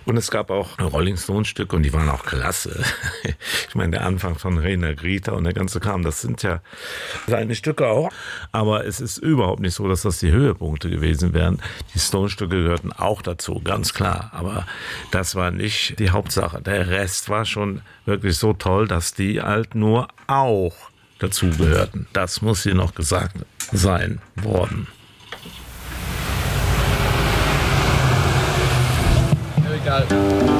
Und es gab auch Rolling Stones-Stücke und die waren auch klasse. Ich meine, der Anfang von Rena Grita und der ganze Kram, das sind ja seine Stücke auch. Aber es ist überhaupt nicht so, dass das die Höhepunkte gewesen wären. Die Stones-Stücke gehörten auch dazu, ganz klar. Aber das war nicht die Hauptsache. Der Rest war schon wirklich so toll, dass die halt nur auch dazu gehörten. Das muss hier noch gesagt sein worden. Egal.